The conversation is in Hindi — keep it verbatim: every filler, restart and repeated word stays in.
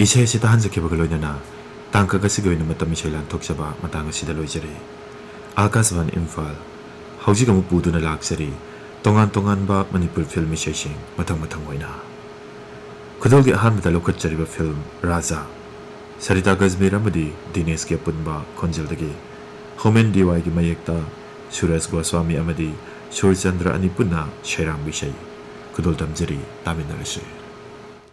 इसे से तहन जखे बगलोइना तांका गसिग ओइना मतम इसे लान थोकसबा मतांग सिदा लोइजरे आकाशवाणी इम्फाल हौजिक अमु पुदुना लाक्सरी तोंगान तोंगान बा मणिपुर फिल्म इसेसिंग मथंग मथंग ओइना खुदोलगी अहानबदा लोखतचरिबा फिल्म राजा सरिता गजमेर अमदी दिनेश के पुनबा खोंजलदगी होमेन डीवाई की मयेक्ता सुरेश गोस्वामी अमदी सूर्यचंद्र अनिपुना शेराम विषय खुदोल तमजरी तामिनरसे।